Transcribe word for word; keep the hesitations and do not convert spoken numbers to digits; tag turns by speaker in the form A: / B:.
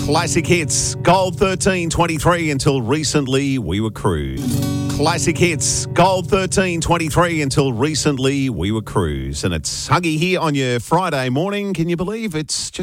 A: Classic hits, Gold thirteen twenty-three until recently we were Cruise. Classic hits, Gold thirteen twenty-three until recently we were Cruise. And it's Huggy here on your Friday morning. Can you believe it's just